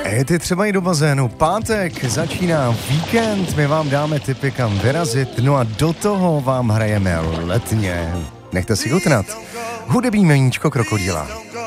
Ty třeba i do bazénu. Pátek začíná víkend, my vám dáme tipy, kam vyrazit, no a do toho vám hrajeme letně. Nechte si chutnat. Hudební meníčko Krokodýla.